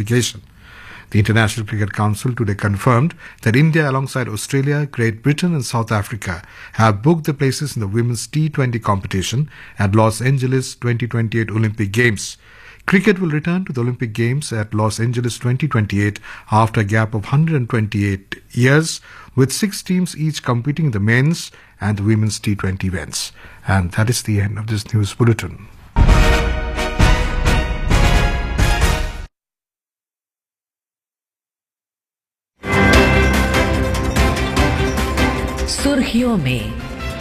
application. The International Cricket Council today confirmed that India, alongside Australia, Great Britain and South Africa, have booked the places in the women's T20 competition at Los Angeles 2028 Olympic Games. Cricket will return to the Olympic Games at Los Angeles 2028 after a gap of 128 years, with 6 teams each competing in the men's and the women's T20 events. And that is the end of this news bulletin. सुर्खियों में।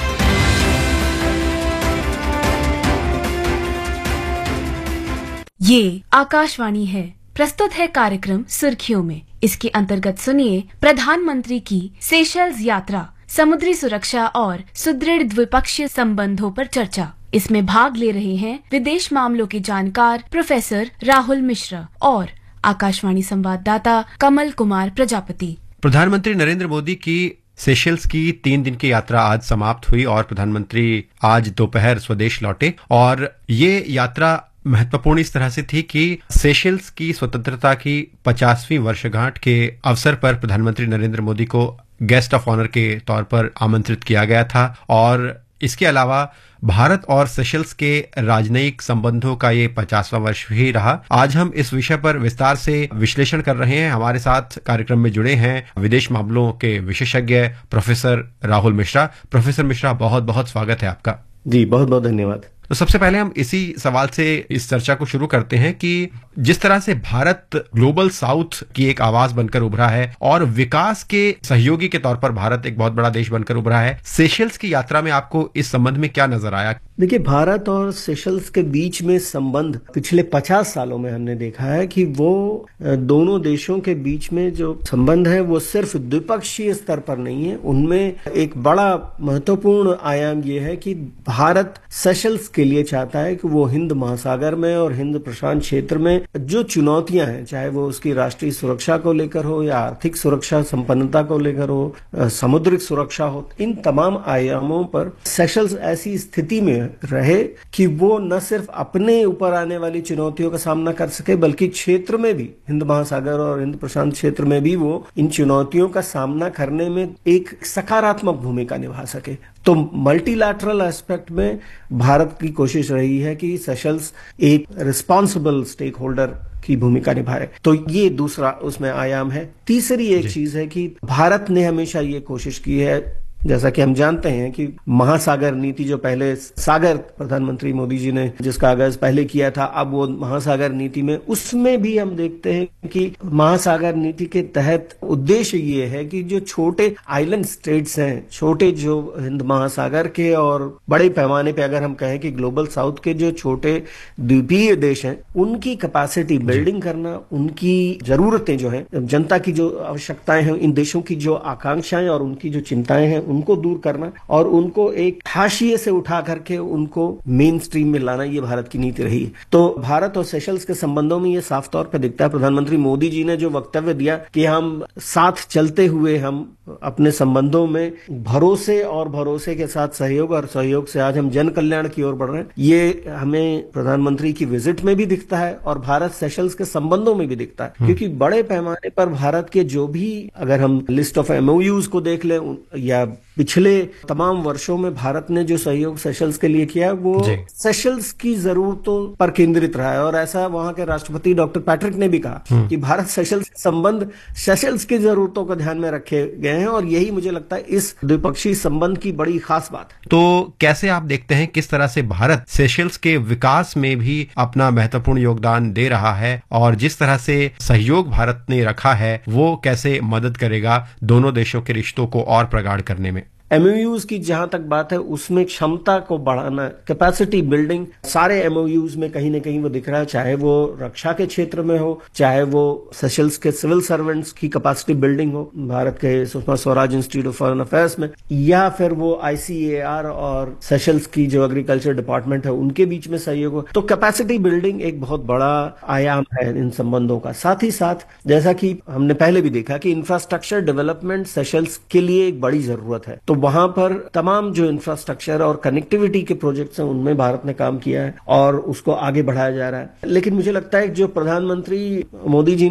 ये आकाशवाणी है। प्रस्तुत है कार्यक्रम सुर्खियों में। इसके अंतर्गत सुनिए प्रधानमंत्री की सेशल्स यात्रा, समुद्री सुरक्षा और सुदृढ़ द्विपक्षीय संबंधों पर चर्चा। इसमें भाग ले रहे हैं विदेश मामलों के जानकार प्रोफेसर राहुल मिश्रा और आकाशवाणी संवाददाता कमल कुमार प्रजापति। प्रधानमंत्री नरेंद्र मोदी की सेशल्स की 3 दिन की यात्रा आज समाप्त हुई और प्रधानमंत्री आज दोपहर स्वदेश लौटे। और ये यात्रा महत्वपूर्ण इस तरह से थी कि सेशल्स की स्वतंत्रता की 50वीं वर्षगांठ के अवसर पर प्रधानमंत्री नरेंद्र मोदी को गेस्ट ऑफ ऑनर के तौर पर आमंत्रित किया गया था। और इसके अलावा भारत और सेशल्स के राजनयिक संबंधों का ये 50वां वर्ष ही रहा। आज हम इस विषय पर विस्तार से विश्लेषण कर रहे हैं। हमारे साथ कार्यक्रम में जुड़े हैं विदेश मामलों के विशेषज्ञ प्रोफेसर राहुल मिश्रा। प्रोफेसर मिश्रा, बहुत बहुत स्वागत है आपका। जी, बहुत बहुत धन्यवाद। तो सबसे पहले हम इसी सवाल से इस चर्चा को शुरू करते हैं कि जिस तरह से भारत ग्लोबल साउथ की एक आवाज बनकर उभरा है और विकास के सहयोगी के तौर पर भारत एक बहुत बड़ा देश बनकर उभरा है, सेशल्स की यात्रा में आपको इस संबंध में क्या नजर आया? देखिए, भारत और सेशल्स के बीच में संबंध पिछले 50 सालों में हमने देखा है कि वो दोनों देशों के बीच में जो संबंध है वो सिर्फ द्विपक्षीय स्तर पर नहीं है। उनमें एक बड़ा महत्वपूर्ण आयाम ये है कि भारत सेशल्स के लिए चाहता है कि वो हिंद महासागर में और हिंद प्रशांत क्षेत्र में जो चुनौतियां हैं, चाहे वो उसकी राष्ट्रीय सुरक्षा को लेकर हो या आर्थिक सुरक्षा संपन्नता को लेकर हो, समुद्रिक सुरक्षा हो, इन तमाम आयामों पर सेशल्स ऐसी स्थिति में रहे कि वो न सिर्फ अपने ऊपर आने वाली चुनौतियों का सामना कर सके बल्कि क्षेत्र में भी, हिंद महासागर और हिंद प्रशांत क्षेत्र में भी वो इन चुनौतियों का सामना करने में एक सकारात्मक भूमिका निभा सके। तो मल्टीलैटरल एस्पेक्ट में भारत की कोशिश रही है कि सेशल्स एक रिस्पॉन्सिबल स्टेक होल्डर की भूमिका निभाए। तो ये दूसरा उसमें आयाम है। तीसरी एक चीज है कि भारत ने हमेशा ये कोशिश की है, जैसा कि हम जानते हैं कि महासागर नीति जो पहले सागर प्रधानमंत्री मोदी जी ने जिसका आगाज पहले किया था, अब वो महासागर नीति में, उसमें भी हम देखते हैं कि महासागर नीति के तहत उद्देश्य ये है कि जो छोटे आइलैंड स्टेट्स हैं, छोटे जो हिंद महासागर के और बड़े पैमाने पे अगर हम कहें कि ग्लोबल साउथ के जो छोटे द्वीपीय देश हैं, उनकी कैपेसिटी बिल्डिंग करना, उनकी जरूरतें जो है, जनता की जो आवश्यकताएं हैं, इन देशों की जो आकांक्षाएं और उनकी जो चिंताएं हैं, उनको दूर करना और उनको एक हाशिए से उठा करके उनको मेन स्ट्रीम में लाना, ये भारत की नीति रही है। तो भारत और सेशल्स के संबंधों में ये साफ तौर पर दिखता है। प्रधानमंत्री मोदी जी ने जो वक्तव्य दिया कि हम साथ चलते हुए हम अपने संबंधों में भरोसे और भरोसे के साथ सहयोग और सहयोग से आज हम जन कल्याण की ओर बढ़ रहे हैं, ये हमें प्रधानमंत्री की विजिट में भी दिखता है और भारत सेशल्स के संबंधों में भी दिखता है। क्योंकि बड़े पैमाने पर भारत के जो भी, अगर हम लिस्ट ऑफ एमओयूज को देख लें या पिछले तमाम वर्षों में भारत ने जो सहयोग सेशल्स के लिए किया है, वो सेशल्स की जरूरतों पर केंद्रित रहा है। और ऐसा वहां के राष्ट्रपति डॉक्टर पैट्रिक ने भी कहा कि भारत सेशल्स संबंध सेशल्स की जरूरतों को ध्यान में रखे गए हैं और यही मुझे लगता है इस द्विपक्षीय संबंध की बड़ी खास बात है। तो कैसे आप देखते हैं किस तरह से भारत सेशल्स के विकास में भी अपना महत्वपूर्ण योगदान दे रहा है और जिस तरह से सहयोग भारत ने रखा है वो कैसे मदद करेगा दोनों देशों के रिश्तों को और प्रगाढ़ करने में? एमओयूज की जहां तक बात है, उसमें क्षमता को बढ़ाना, कैपेसिटी बिल्डिंग, सारे एमओयूज में कहीं ना कहीं वो दिख रहा है, चाहे वो रक्षा के क्षेत्र में हो, चाहे वो सेशल्स के सिविल सर्वेंट्स की कैपेसिटी बिल्डिंग हो भारत के Sushma Swaraj institute of foreign affairs में, या फिर वो ICAR और सेशल्स की जो एग्रीकल्चर डिपार्टमेंट है उनके बीच में सहयोग हो। तो कैपेसिटी बिल्डिंग एक बहुत बड़ा आयाम है इन संबंधों का। साथ ही साथ जैसा कि हमने पहले भी देखा कि इंफ्रास्ट्रक्चर डेवलपमेंट सेशल्स के लिए एक बड़ी जरूरत है। तो वहां पर तमाम जो इंफ्रास्ट्रक्चर और कनेक्टिविटी के प्रोजेक्ट्स हैं उनमें भारत ने काम किया है और उसको आगे बढ़ाया जा रहा है। लेकिन मुझे लगता है जो प्रधानमंत्री मोदी जी